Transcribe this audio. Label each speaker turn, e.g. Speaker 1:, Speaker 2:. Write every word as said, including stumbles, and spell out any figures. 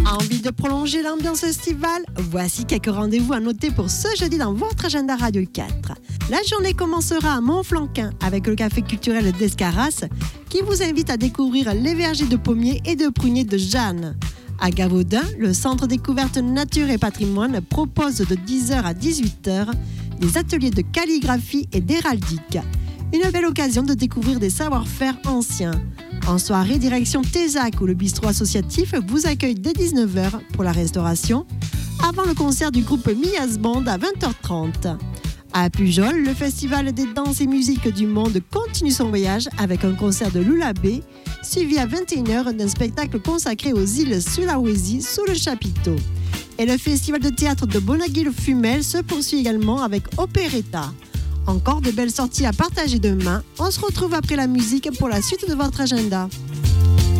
Speaker 1: Envie de prolonger l'ambiance estivale? Voici quelques rendez-vous à noter pour ce jeudi dans votre agenda Radio quatre. La journée commencera à Montflanquin avec le café culturel d'Escaras qui vous invite à découvrir les vergers de pommiers et de pruniers de Jeanne. À Gavaudin, le Centre Découverte Nature et Patrimoine propose de dix heures à dix-huit heures des ateliers de calligraphie et d'héraldique. Une belle occasion de découvrir des savoir-faire anciens. En soirée, direction Tézac où le bistrot associatif vous accueille dès dix-neuf heures pour la restauration, avant le concert du groupe Mias Band à vingt heures trente. À Pujol, le festival des danses et musiques du monde continue son voyage avec un concert de Lulabé, suivi à vingt et une heures d'un spectacle consacré aux îles Sulawesi sous le chapiteau. Et le festival de théâtre de Bonaguil-Fumel se poursuit également avec Opéretta. Encore de belles sorties à partager demain. On se retrouve après la musique pour la suite de votre agenda.